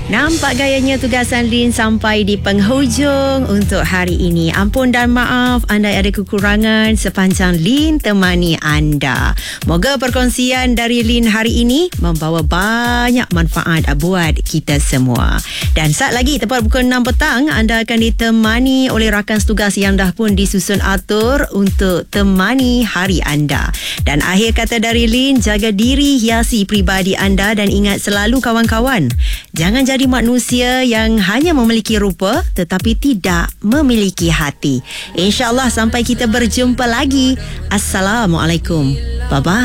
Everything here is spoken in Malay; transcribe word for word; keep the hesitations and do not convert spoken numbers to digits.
Nampak gayanya tugasan Lin sampai di penghujung untuk hari ini. Ampun dan maaf andai ada kekurangan sepanjang Lin temani anda. Moga perkongsian dari Lin hari ini membawa banyak manfaat buat kita semua. Dan saat lagi tepat pukul enam petang anda akan ditemani oleh rakan setugas yang dah pun disusun atur untuk temani hari anda. Dan akhir kata dari Lin, jaga diri, hiasi peribadi anda dan ingat selalu kawan-kawan, jangan jadi manusia yang hanya memiliki rupa tetapi tidak memiliki hati. InsyaAllah sampai kita berjumpa lagi. Assalamualaikum. Bye-bye.